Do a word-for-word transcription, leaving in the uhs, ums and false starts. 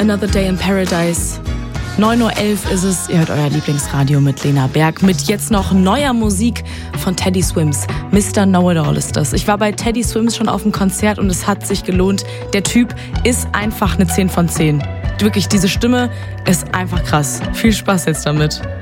Another Day in Paradise. neun Uhr elf ist es, ihr hört euer Lieblingsradio mit Lena Berg. Mit jetzt noch neuer Musik von Teddy Swims. Mister Know-It-All ist das. Ich war bei Teddy Swims schon auf dem Konzert und es hat sich gelohnt. Der Typ ist einfach eine zehn von zehn. Wirklich, diese Stimme ist einfach krass. Viel Spaß jetzt damit.